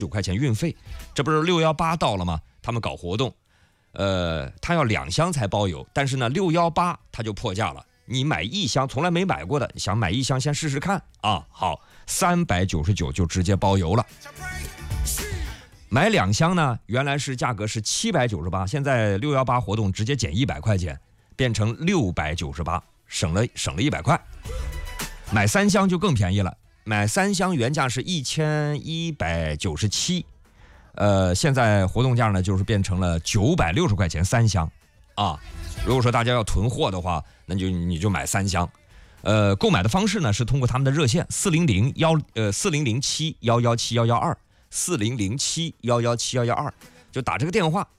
块钱运费。这不是618到了吗？他们搞活动，他要2箱才包邮，但是呢618他就破价了，你买1箱从来没买过的，想买1箱先试试看啊，好，399就直接包邮了。买2箱呢，原来是价格是798，现在618活动直接减100块钱，变成698，省了100块。买3箱就更便宜了，买3箱原价是1197，现在活动价呢就是变成了960块钱3箱啊。如果说大家要囤货的话，那你就买3箱。购买的方式呢是通过他们的热线4007117112，4007117112，就打这个电话